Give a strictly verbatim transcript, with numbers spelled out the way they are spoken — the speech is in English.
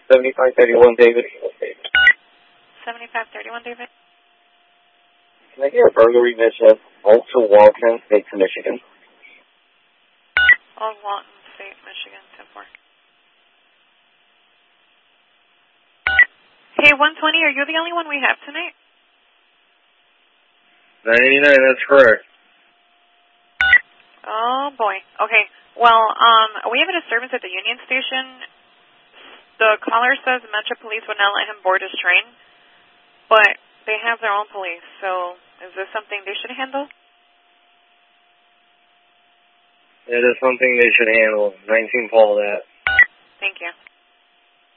seventy-five thirty-one, David. seventy-five thirty-one, David. Can I get a burglary mission? Also Walton, State of Michigan. Old Walton, State, Michigan, ten four. Hey, one twenty, are you the only one we have tonight? nine eighty-nine, that's correct. Oh, boy. Okay, well, um, we have a disturbance at the Union Station. The caller says Metro Police would not let him board his train, but they have their own police, so is this something they should handle? It is something they should handle. nineteen Paul that. Thank you.